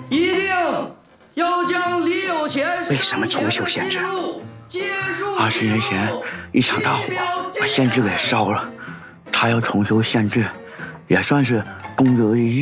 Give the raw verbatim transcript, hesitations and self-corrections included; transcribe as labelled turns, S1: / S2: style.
S1: 一定要将李有钱
S2: 为什么重修县制？二十年前一场大火把县制给烧了，他要重修县制，也算是功德一役。